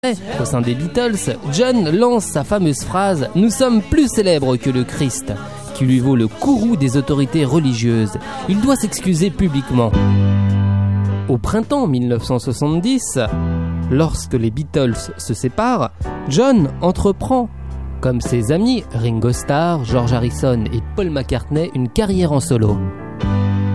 Au sein des Beatles, John lance sa fameuse phrase « Nous sommes plus célèbres que le Christ », qui lui vaut le courroux des autorités religieuses. Il doit s'excuser publiquement. Au printemps 1970, lorsque les Beatles se séparent, John entreprend, comme ses amis Ringo Starr, George Harrison et Paul McCartney, une carrière en solo.